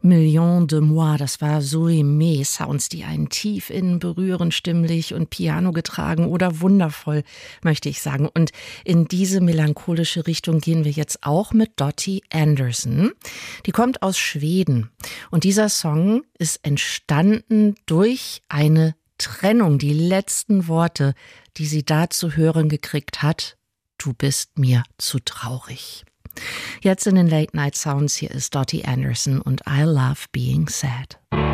Millions de Moi, das war Zoé May, Sounds, die einen tief innen berühren, stimmlich und Piano getragen oder wundervoll, möchte ich sagen. Und in diese melancholische Richtung gehen wir jetzt auch mit Dottie Anderson. Die kommt aus Schweden und dieser Song ist entstanden durch eine Trennung. Die letzten Worte, die sie da zu hören gekriegt hat: Du bist mir zu traurig. Jetzt in den Late Night Sounds, hier ist Dottie Anderson und I Love Being Sad.